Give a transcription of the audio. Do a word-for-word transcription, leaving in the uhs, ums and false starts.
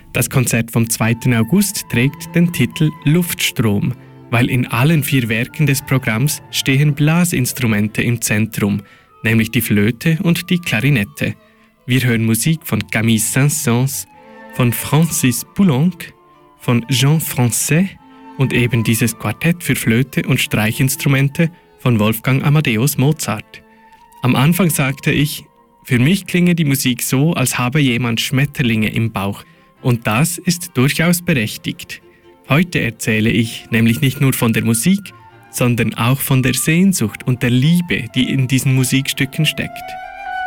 Das Konzert vom zweiten August trägt den Titel Luftstrom, weil in allen vier Werken des Programms stehen Blasinstrumente im Zentrum, nämlich die Flöte und die Klarinette. Wir hören Musik von Camille Saint-Saëns, von Francis Poulenc, von Jean Francais und eben dieses Quartett für Flöte und Streichinstrumente von Wolfgang Amadeus Mozart. Am Anfang sagte ich, für mich klinge die Musik so, als habe jemand Schmetterlinge im Bauch. Und das ist durchaus berechtigt. Heute erzähle ich nämlich nicht nur von der Musik, sondern auch von der Sehnsucht und der Liebe, die in diesen Musikstücken steckt.